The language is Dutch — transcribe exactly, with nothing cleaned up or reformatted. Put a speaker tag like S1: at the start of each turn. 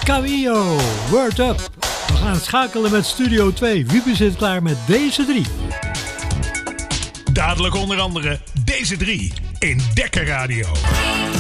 S1: Camillo, Word Up. We gaan schakelen met Studio twee. Wiebe zit klaar met deze drie.
S2: Dadelijk onder andere deze drie in Dekker Radio.